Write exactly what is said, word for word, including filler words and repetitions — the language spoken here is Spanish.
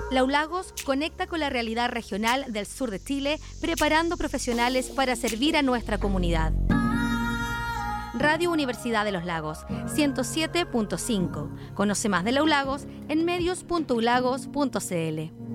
LAULAGOS conecta con la realidad regional del sur de Chile, preparando profesionales para servir a nuestra comunidad. Radio Universidad de los Lagos, ciento siete punto cinco. Conoce más de LAULAGOS en medios punto u lagos punto c l.